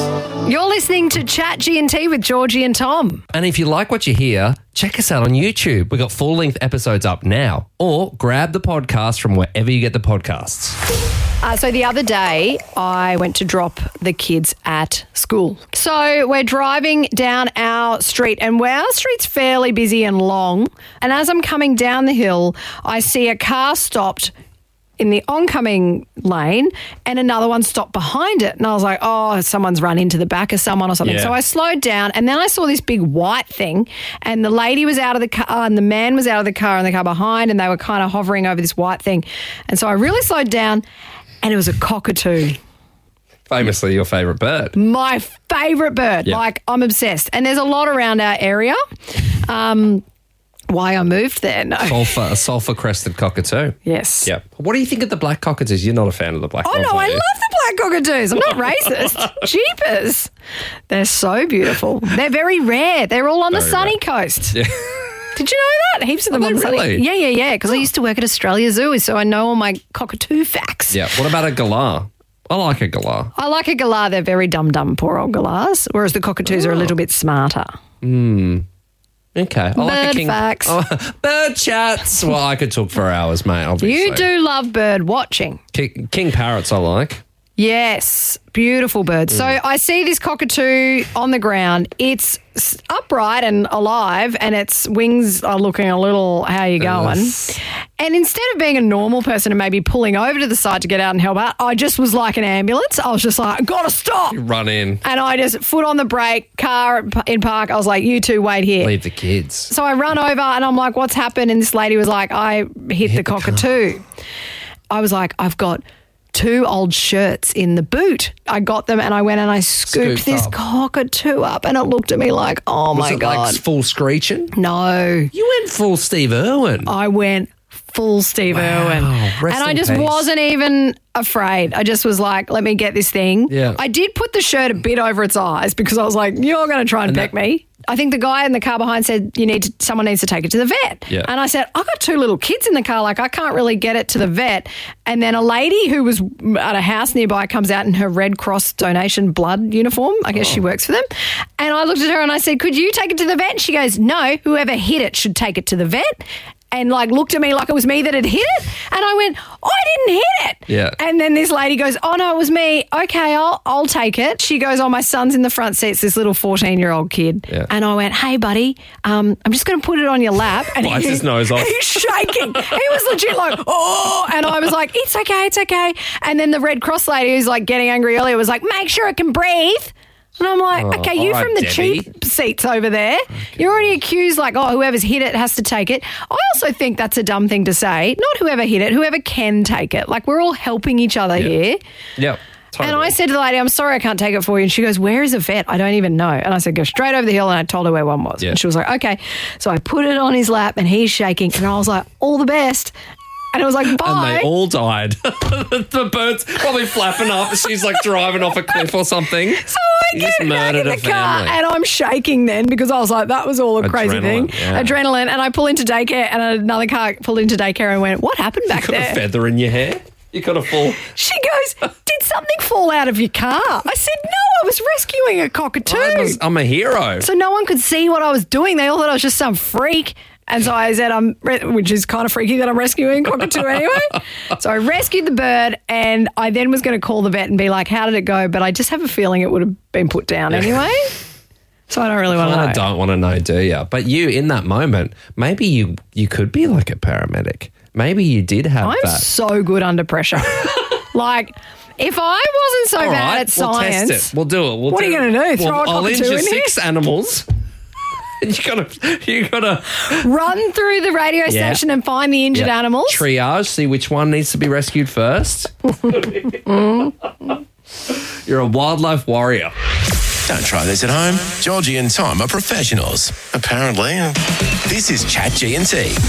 You're listening to Chat G&T with Georgie and Tom. And if you like what you hear, check us out on YouTube. We've got full-length episodes up now. Or grab the podcast from wherever you get the podcasts. So the other day, I went to drop the kids at school. So we're driving down our street, and our street's fairly busy and long. And as I'm coming down the hill, I see a car stopped in the oncoming lane and another one stopped behind it. And I was like, oh, someone's run into the back of someone or something. Yeah. So I slowed down, and then I saw this big white thing, and the lady was out of the car and the man was out of the car and the car behind, and they were kind of hovering over this white thing. And so I really slowed down, and it was a cockatoo. Famously your favourite bird. My favourite bird. Yeah. Like, I'm obsessed. And there's a lot around our area. Why I moved there? No. A sulphur-crested cockatoo. Yes. Yeah. What do you think of the black cockatoos? You're not a fan of the black ones, Oh, no, are I you? love the black cockatoos. I'm not racist. Jeepers. They're so beautiful. They're very rare. They're all on the Very sunny rare. coast. Yeah. Did you know that? Heaps of them Are on the they sunny. really? Yeah. Because I used to work at Australia Zoo, so I know all my cockatoo facts. Yeah. What about a galah? I like a galah. I like a galah. They're very dumb, poor old galahs, whereas the cockatoos are a little bit smarter. Okay. I like a Bird king. facts. Oh, bird chats. Well, I could talk for hours, mate. Obviously. You do love bird watching. King parrots I like. Yes, beautiful bird. So I see this cockatoo on the ground. It's upright and alive, and its wings are looking a little, how you going? And instead of being a normal person and maybe pulling over to the side to get out and help out, I just was like an ambulance. I was just like, gotta stop. Run in. And I just foot on the brake, car in park. I was like, you two wait here. Leave the kids. So I run over and I'm like, what's happened? And this lady was like, I hit the cockatoo. I was like, I've got 2 old shirts in the boot. I got them and I went and I scooped this up. cockatoo up, and it looked at me like, oh my Was it God. like full screeching? No. You went full Steve Irwin. I went full Steve Irwin. Rest And I in just peace. wasn't even afraid. I just was like, let me get this thing. Yeah. I did put the shirt a bit over its eyes because I was like, you're going to try and peck me. I think the guy in the car behind said, someone needs to take it to the vet. Yeah. And I said, I've got 2 little kids in the car. Like, I can't really get it to the vet. And then a lady who was at a house nearby comes out in her Red Cross donation blood uniform. I guess she works for them. And I looked at her and I said, could you take it to the vet? And she goes, no, whoever hit it should take it to the vet. And looked at me like it was me that had hit it. And I went, I didn't hit it. Yeah. And then this lady goes, oh no, it was me. Okay, I'll take it. She goes, oh, my son's in the front seat. It's this little 14-year-old kid. Yeah. And I went, hey buddy, I'm just going to put it on your lap. And Wipes his nose off. He's shaking. He was legit like, oh. And I was like, it's okay. And then the Red Cross lady who's like getting angry earlier was like, make sure it can breathe. And I'm like, okay, you all right, from the Debbie. cheap seats over there. You're already accused like, oh, whoever's hit it has to take it. I also think that's a dumb thing to say. Not whoever hit it, whoever can take it. Like, we're all helping each other here. Yep. Totally. And I said to the lady, I'm sorry, I can't take it for you. And she goes, where is a vet? I don't even know. And I said, go straight over the hill. And I told her where one was. Yeah. And she was like, okay. So I put it on his lap and he's shaking. And I was like, all the best. And it was like, bye. And they all died. The bird's probably flapping up. She's like driving off a cliff or something. So I You get just back murdered in a the car family. and I'm shaking then because I was like, that was all a crazy Adrenaline, thing. yeah. Adrenaline. And I pull into daycare and another car pulled into daycare and went, what happened back You got there? a feather in your hair. You got a full. She goes, did something fall out of your car? I said, no, I was rescuing a cockatoo. I'm a hero. So no one could see what I was doing. They all thought I was just some freak. And so I said, which is kind of freaky that I'm rescuing a cockatoo anyway. So I rescued the bird and I then was going to call the vet and be like, how did it go? But I just have a feeling it would have been put down anyway. So I don't really want to know. I don't want to know, do you? But you, in that moment, maybe you could be like a paramedic. Maybe you did have I'm that. so good under pressure. Like, if I wasn't so All bad right, at science. We'll test it. We'll do it. What are you gonna do? Throw a I'll cockatoo injure in here? 6 animals. You gotta Run through the radio station and find the injured animals. triage, see which one needs to be rescued first. You're a wildlife warrior. Don't try this at home. Georgie and Tom are professionals, apparently. This is Chat G&T.